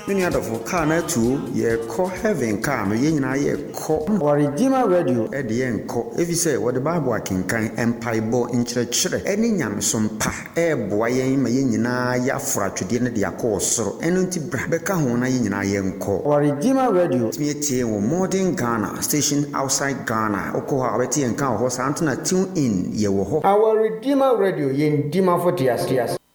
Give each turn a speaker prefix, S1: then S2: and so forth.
S1: Many other for car na too, ye call heaven car, me yin I ye call or Redeemer Radio at the end call. If you say what the Bible can kind empire bo in church, any yam some pa, boy, my yin ya fra to the end of the course, so enunti brabeka hona yin I yen call. Or Redeemer Radio, me a modern Ghana station outside Ghana, Okoha, Betty and Cow, Santana tune in, ye wo. Our Redeemer Radio, yin Dima for Tias.